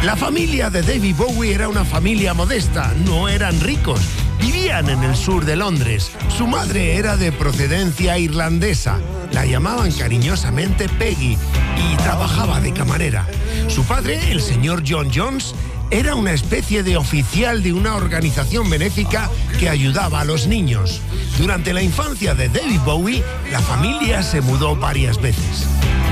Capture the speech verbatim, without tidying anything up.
La familia de David Bowie era una familia modesta, no eran ricos. Vivían en el sur de Londres. Su madre era de procedencia irlandesa. La llamaban cariñosamente Peggy y trabajaba de camarera. Su padre, el señor John Jones, era una especie de oficial de una organización benéfica que ayudaba a los niños. Durante la infancia de David Bowie, la familia se mudó varias veces.